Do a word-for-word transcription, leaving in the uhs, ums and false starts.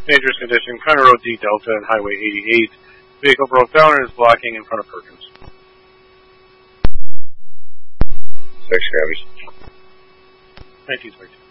Dangerous condition, Conner Road D Delta and Highway eighty-eight. Vehicle broke down and is blocking in front of Perkins. Six Travis. Thank you, sir.